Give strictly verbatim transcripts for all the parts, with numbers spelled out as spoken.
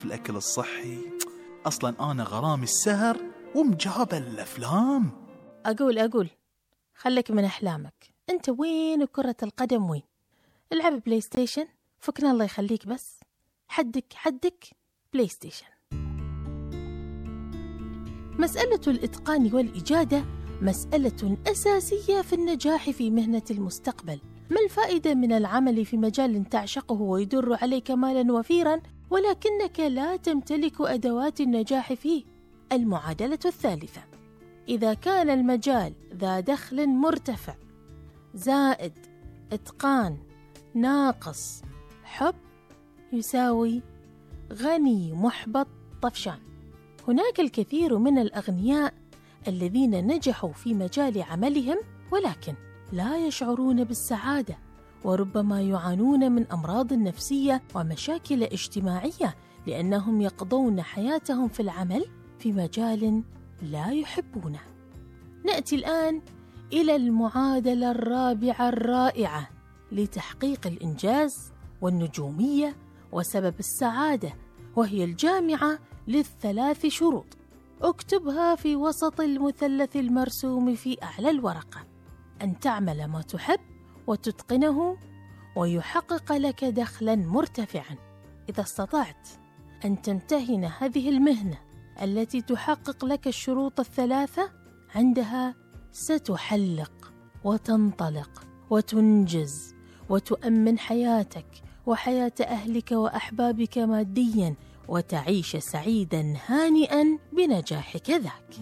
في الأكل الصحي. أصلا أنا غرام السهر ومجابة الأفلام. أقول أقول خلك من أحلامك، أنت وين كرة القدم وين؟ العب بلاي ستيشن، فكنا الله يخليك، بس حدك حدك بلاي ستيشن. مسألة الإتقان والإجادة مسألة أساسية في النجاح في مهنة المستقبل. ما الفائدة من العمل في مجال تعشقه ويدر عليك مالا وفيرا ولكنك لا تمتلك أدوات النجاح فيه؟ المعادلة الثالثة: إذا كان المجال ذا دخل مرتفع زائد إتقان ناقص حب يساوي غني محبط طفشان. هناك الكثير من الأغنياء الذين نجحوا في مجال عملهم ولكن لا يشعرون بالسعادة، وربما يعانون من أمراض نفسية ومشاكل اجتماعية لأنهم يقضون حياتهم في العمل في مجال لا يحبونه. نأتي الآن إلى المعادلة الرابعة الرائعة لتحقيق الإنجاز والنجومية وسبب السعادة، وهي الجامعة للثلاث شروط. اكتبها في وسط المثلث المرسوم في أعلى الورقة: أن تعمل ما تحب وتتقنه ويحقق لك دخلا مرتفعا. إذا استطعت أن تمتهن هذه المهنة التي تحقق لك الشروط الثلاثة، عندها ستحلق وتنطلق وتنجز وتؤمن حياتك وحياة أهلك وأحبابك ماديا، وتعيش سعيدا هانئا بنجاحك ذاك.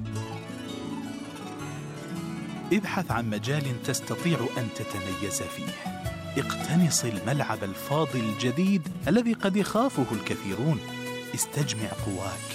ابحث عن مجال تستطيع أن تتميز فيه. اقتنص الملعب الفاضي الجديد الذي قد يخافه الكثيرون. استجمع قواك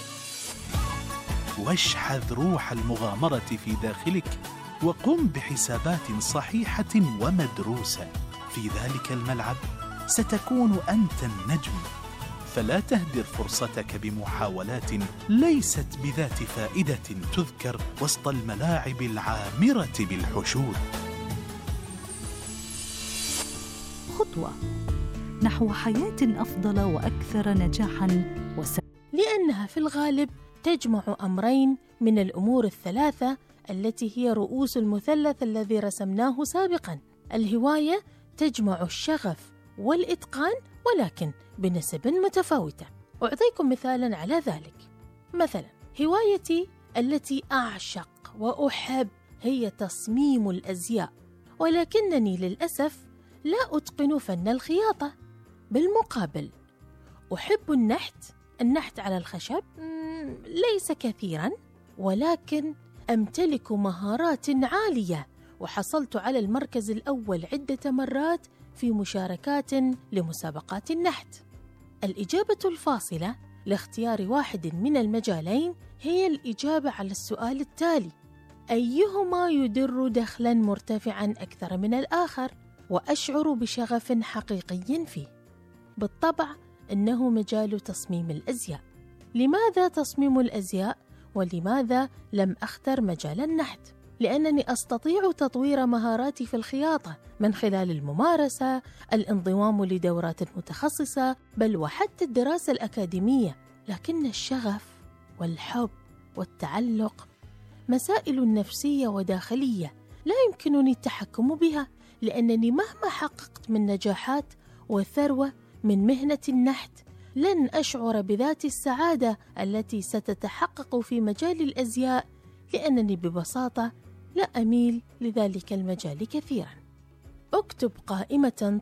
واشحذ روح المغامرة في داخلك، وقم بحسابات صحيحة ومدروسة. في ذلك الملعب ستكون أنت النجم، فلا تهدر فرصتك بمحاولات ليست بذات فائدة تذكر وسط الملاعب العامرة بالحشود. خطوة نحو حياة أفضل وأكثر نجاحاً وسعادة، لأنها في الغالب تجمع أمرين من الأمور الثلاثة التي هي رؤوس المثلث الذي رسمناه سابقاً. الهواية تجمع الشغف والإتقان ولكن بنسب متفاوتة. أعطيكم مثالاً على ذلك. مثلاً هوايتي التي أعشق وأحب هي تصميم الأزياء، ولكنني للأسف لا أتقن فن الخياطة. بالمقابل أحب النحت النحت على الخشب ليس كثيراً، ولكن أمتلك مهارات عالية، وحصلت على المركز الأول عدة مرات في مشاركات لمسابقات النحت. الإجابة الفاصلة لاختيار واحد من المجالين هي الإجابة على السؤال التالي: أيهما يدر دخلاً مرتفعاً أكثر من الآخر وأشعر بشغف حقيقي فيه؟ بالطبع إنه مجال تصميم الأزياء. لماذا تصميم الأزياء ولماذا لم أختر مجال النحت؟ لأنني أستطيع تطوير مهاراتي في الخياطة من خلال الممارسة، الانضمام لدورات متخصصة، بل وحتى الدراسة الأكاديمية. لكن الشغف والحب والتعلق مسائل نفسية وداخلية لا يمكنني التحكم بها، لأنني مهما حققت من نجاحات وثروة من مهنة النحت لن أشعر بذات السعادة التي ستتحقق في مجال الأزياء، لأنني ببساطة لا أميل لذلك المجال كثيرا. اكتب قائمة